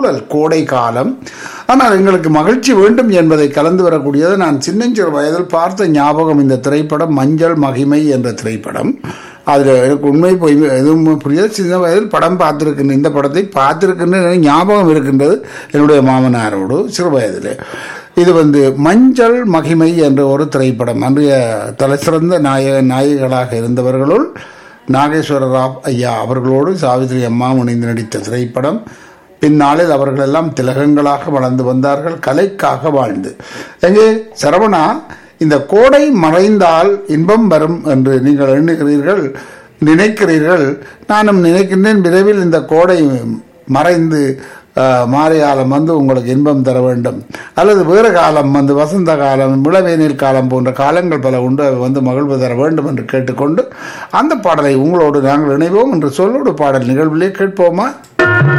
சூழல் கோடை காலம். ஆனால் எங்களுக்கு மகிழ்ச்சி வேண்டும் என்பதை கலந்து வரக்கூடியது. நான் சின்னஞ்சிறு வயதில் பார்த்த ஞாபகம் இந்த திரைப்படம் மஞ்சள் மகிமை என்ற திரைப்படம். அதில் எனக்கு உண்மை போய் எதுவும் புரியாது. சின்ன வயதில் படம் பார்த்துருக்கின்ற இந்த படத்தை பார்த்துருக்கின்ற ஞாபகம் இருக்கின்றது என்னுடைய மாமனாரோடு சிறு வயதில். இது மஞ்சள் மகிமை என்ற ஒரு திரைப்படம். அன்றைய தலைசிறந்த நாயகிகளாக இருந்தவர்களுள் நாகேஸ்வர ராவ் ஐயா அவர்களோடு சாவித்ரி அம்மா இணைந்து நடித்த திரைப்படம். பின்னாளில் அவர்களெல்லாம் திலகங்களாக வளர்ந்து வந்தார்கள், கலைக்காக வாழ்ந்து. எங்கே சரவணா, இந்த கோடை மறைந்தால் இன்பம் வரும் என்று நீங்கள் நினைக்கிறீர்கள். நானும் நினைக்கின்றேன், விரைவில் இந்த கோடை மறைந்து மாலை காலம் உங்களுக்கு இன்பம் தர வேண்டும், அல்லது வேறு காலம் வசந்த காலம், இளவேனில் காலம் போன்ற காலங்கள் பல உண்டு மகிழ்வு தர வேண்டும் என்று கேட்டுக்கொண்டு அந்த பாடலை உங்களோடு நாங்கள் இணைவோம் என்று சொல்லோடு பாடல் நிகழ்விலே கேட்போமா?